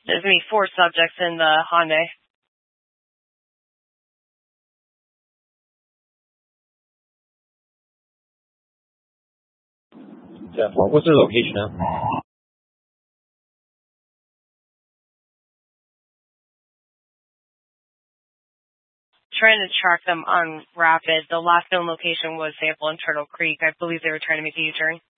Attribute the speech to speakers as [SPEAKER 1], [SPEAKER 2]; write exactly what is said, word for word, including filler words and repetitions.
[SPEAKER 1] There's going to be four subjects in the Hyundai.
[SPEAKER 2] Yeah, what's their location now?
[SPEAKER 1] Trying to track them on Rapid. The last known location was Sample and Turtle Creek. I believe they were trying to make a U-turn.